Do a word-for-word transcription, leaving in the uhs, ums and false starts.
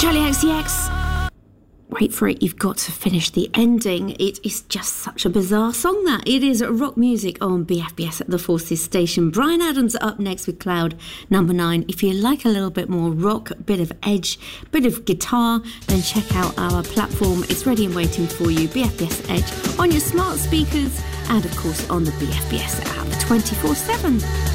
Charlie X C X. Wait for it, you've got to finish the ending. It is just such a bizarre song, that. It is rock music on B F B S at the Forces station. Bryan Adams up next with Cloud number nine. If you like a little bit more rock, a bit of edge, bit of guitar, then check out our platform. It's ready and waiting for you. B F B S Edge on your smart speakers and, of course, on the B F B S app twenty-four seven.